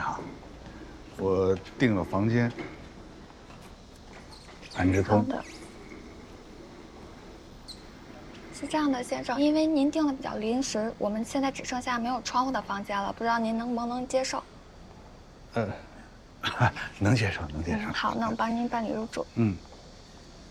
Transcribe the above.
好，我订了房间，安之通。 好的，是这样的，先生，因为您订的比较临时，我们现在只剩下没有窗户的房间了，不知道您能不能接受？ 呃，能接受，能接受。 嗯，好，那我帮您办理入住。 嗯，